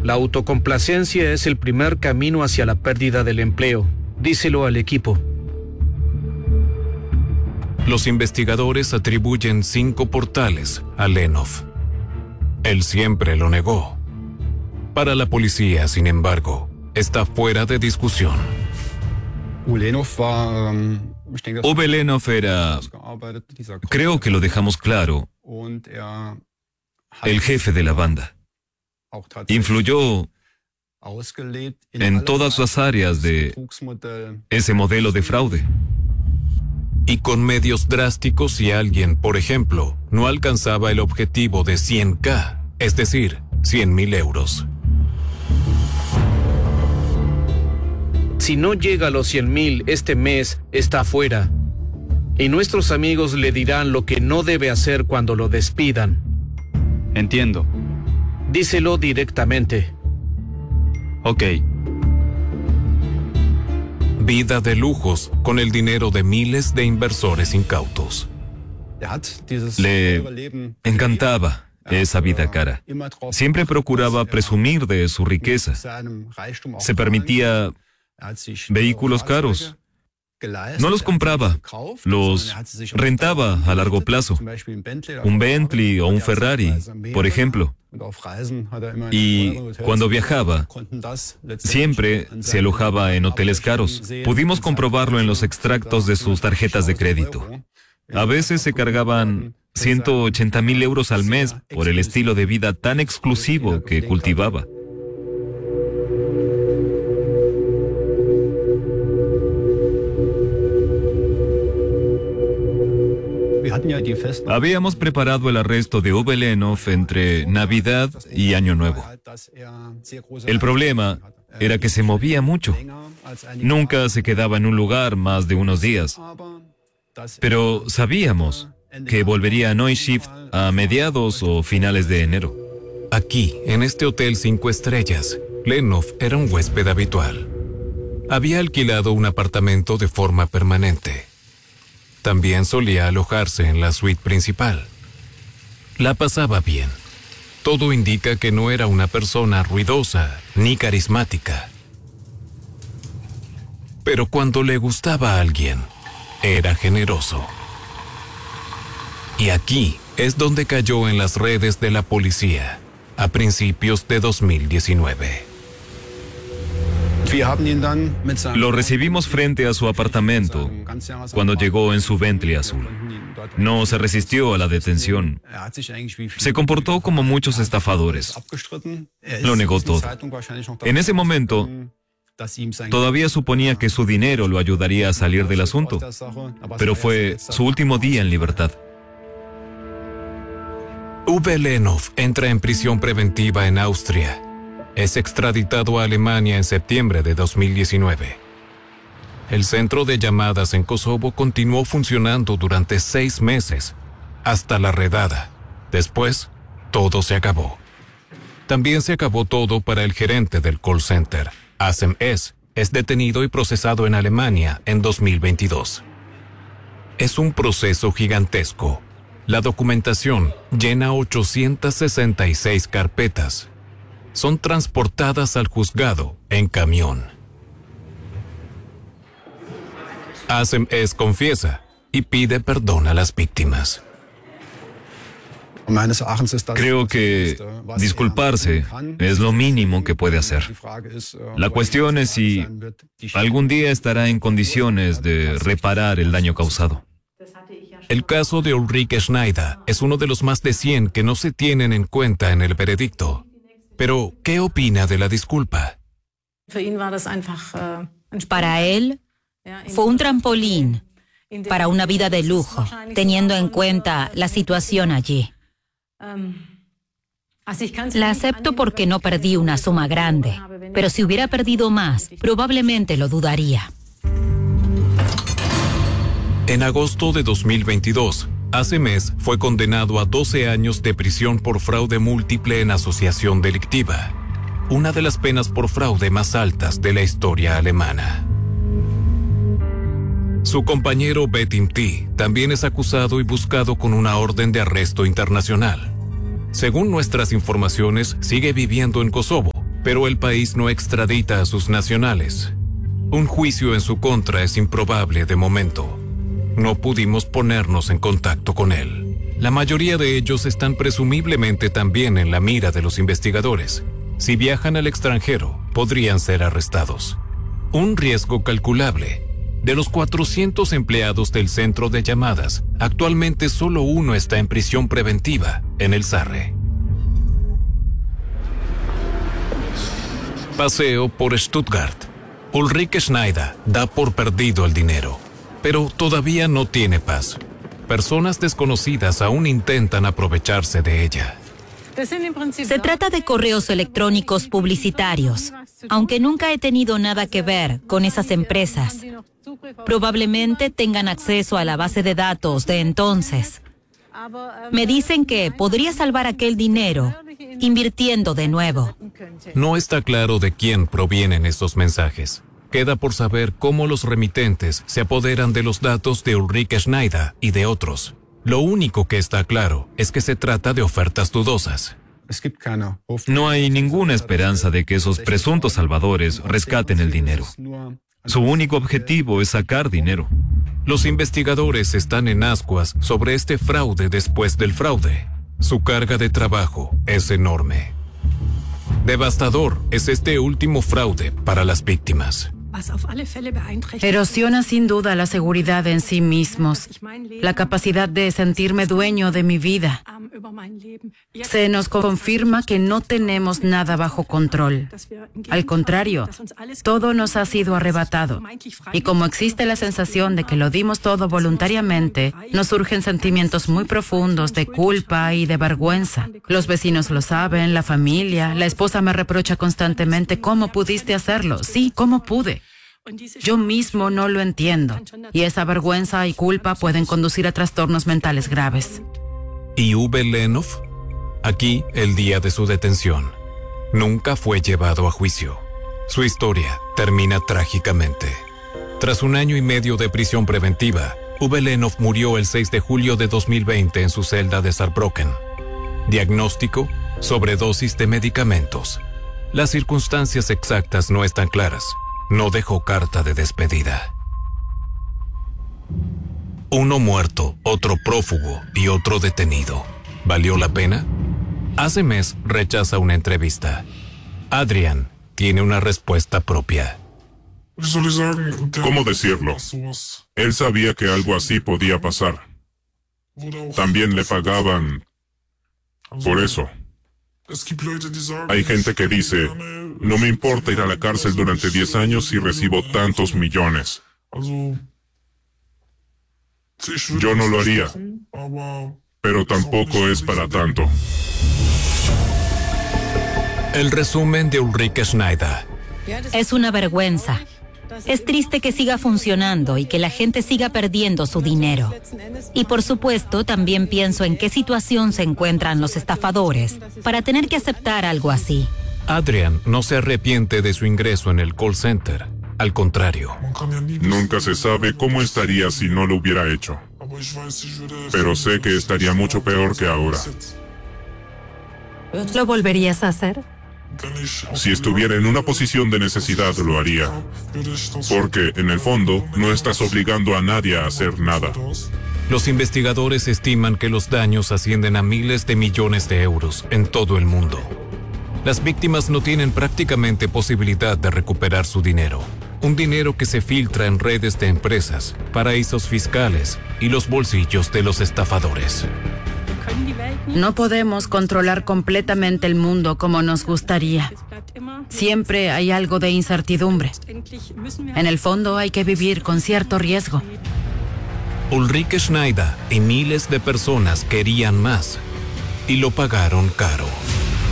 La autocomplacencia es el primer camino hacia la pérdida del empleo. Díselo al equipo. Los investigadores atribuyen 5 portales a Lenov. Él siempre lo negó. Para la policía, sin embargo, está fuera de discusión. Uwe Lenov era, creo que lo dejamos claro, el jefe de la banda. Influyó en todas las áreas de ese modelo de fraude. Y con medios drásticos, si alguien, por ejemplo, no alcanzaba el objetivo de 100.000, es decir, 100.000 euros. Si no llega a los 100,000 este mes, está fuera. Y nuestros amigos le dirán lo que no debe hacer cuando lo despidan. Entiendo. Díselo directamente. Ok. Vida de lujos con el dinero de miles de inversores incautos. Le encantaba esa vida cara. Siempre procuraba presumir de su riqueza. Se permitía vehículos caros. No los compraba, los rentaba a largo plazo. Un Bentley o un Ferrari, por ejemplo. Y cuando viajaba, siempre se alojaba en hoteles caros. Pudimos comprobarlo en los extractos de sus tarjetas de crédito. A veces se cargaban 180.000 euros al mes por el estilo de vida tan exclusivo que cultivaba. Habíamos preparado el arresto de Uwe Lenov entre Navidad y Año Nuevo. El problema era que se movía mucho. Nunca se quedaba en un lugar más de unos días. Pero sabíamos que volvería a Neuschift a mediados o finales de enero. Aquí, en este hotel 5 estrellas, Lenov era un huésped habitual. Había alquilado un apartamento de forma permanente. También solía alojarse en la suite principal. La pasaba bien. Todo indica que no era una persona ruidosa ni carismática. Pero cuando le gustaba a alguien, era generoso. Y aquí es donde cayó en las redes de la policía, a principios de 2019. Lo recibimos frente a su apartamento cuando llegó en su Bentley azul. No se resistió a la detención. Se comportó como muchos estafadores. Lo negó todo. En ese momento, todavía suponía que su dinero lo ayudaría a salir del asunto, pero fue su último día en libertad. Uwe Lenov entra en prisión preventiva en Austria. Es extraditado a Alemania en septiembre de 2019. El centro de llamadas en Kosovo continuó funcionando durante 6 meses, hasta la redada. Después, todo se acabó. También se acabó todo para el gerente del call center. Asem S. es detenido y procesado en Alemania en 2022. Es un proceso gigantesco. La documentación llena 866 carpetas. Son transportadas al juzgado en camión. Asem S. confiesa y pide perdón a las víctimas. Creo que disculparse es lo mínimo que puede hacer. La cuestión es si algún día estará en condiciones de reparar el daño causado. El caso de Ulrike Schneider es uno de los más de 100 que no se tienen en cuenta en el veredicto. Pero, ¿qué opina de la disculpa? Para él, fue un trampolín para una vida de lujo, teniendo en cuenta la situación allí. La acepto porque no perdí una suma grande, pero si hubiera perdido más, probablemente lo dudaría. En agosto de 2022, Asem S. fue condenado a 12 años de prisión por fraude múltiple en asociación delictiva, una de las penas por fraude más altas de la historia alemana. Su compañero Betim T. también es acusado y buscado con una orden de arresto internacional. Según nuestras informaciones, sigue viviendo en Kosovo, pero el país no extradita a sus nacionales. Un juicio en su contra es improbable de momento. No pudimos ponernos en contacto con él. La mayoría de ellos están presumiblemente también en la mira de los investigadores. Si viajan al extranjero, podrían ser arrestados. Un riesgo calculable. De los 400 empleados del centro de llamadas, actualmente solo uno está en prisión preventiva, en el Sarre. Paseo por Stuttgart. Ulrike Schneider da por perdido el dinero, pero todavía no tiene paz. Personas desconocidas aún intentan aprovecharse de ella. Se trata de correos electrónicos publicitarios, aunque nunca he tenido nada que ver con esas empresas. Probablemente tengan acceso a la base de datos de entonces. Me dicen que podría salvar aquel dinero invirtiendo de nuevo. No está claro de quién provienen estos mensajes. Queda por saber cómo los remitentes se apoderan de los datos de Ulrike Schneider y de otros. Lo único que está claro es que se trata de ofertas dudosas. No hay ninguna esperanza de que esos presuntos salvadores rescaten el dinero. Su único objetivo es sacar dinero. Los investigadores están en ascuas sobre este fraude después del fraude. Su carga de trabajo es enorme. Devastador es este último fraude para las víctimas. Erosiona sin duda la seguridad en sí mismos, la capacidad de sentirme dueño de mi vida. Se nos confirma que no tenemos nada bajo control. Al contrario, todo nos ha sido arrebatado. Y como existe la sensación de que lo dimos todo voluntariamente, nos surgen sentimientos muy profundos de culpa y de vergüenza. Los vecinos lo saben, la familia, la esposa me reprocha constantemente: ¿cómo pudiste hacerlo? Sí, ¿cómo pude? Yo mismo no lo entiendo. Y esa vergüenza y culpa pueden conducir a trastornos mentales graves. ¿Y Uwe Lenov? Aquí, el día de su detención. Nunca fue llevado a juicio. Su historia termina trágicamente. Tras 1 año y medio de prisión preventiva, Uwe Lenov murió el 6 de julio de 2020 en su celda de Saarbrücken. Diagnóstico: sobredosis de medicamentos. Las circunstancias exactas no están claras. No dejó carta de despedida. Uno muerto, otro prófugo y otro detenido. ¿Valió la pena? Hace mes rechaza una entrevista. Adrian tiene una respuesta propia. ¿Cómo decirlo? Él sabía que algo así podía pasar. También le pagaban por eso. Hay gente que dice: no me importa ir a la cárcel durante 10 años si recibo tantos millones. Yo no lo haría, pero tampoco es para tanto. El resumen de Ulrike Schneider. Es una vergüenza. Es triste que siga funcionando y que la gente siga perdiendo su dinero. Y por supuesto, también pienso en qué situación se encuentran los estafadores para tener que aceptar algo así. Adrian no se arrepiente de su ingreso en el call center. Al contrario. Nunca se sabe cómo estaría si no lo hubiera hecho. Pero sé que estaría mucho peor que ahora. ¿Lo volverías a hacer? Si estuviera en una posición de necesidad, lo haría. Porque, en el fondo, no estás obligando a nadie a hacer nada. Los investigadores estiman que los daños ascienden a miles de millones de euros en todo el mundo. Las víctimas no tienen prácticamente posibilidad de recuperar su dinero. Un dinero que se filtra en redes de empresas, paraísos fiscales y los bolsillos de los estafadores. No podemos controlar completamente el mundo como nos gustaría. Siempre hay algo de incertidumbre. En el fondo hay que vivir con cierto riesgo. Ulrike Schneider y miles de personas querían más y lo pagaron caro.